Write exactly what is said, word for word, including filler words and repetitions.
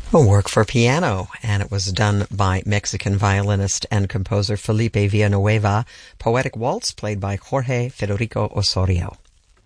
A work for piano, and it was done by Mexican violinist and composer Felipe Villanueva, Poetic Waltz played by Jorge Federico Osorio.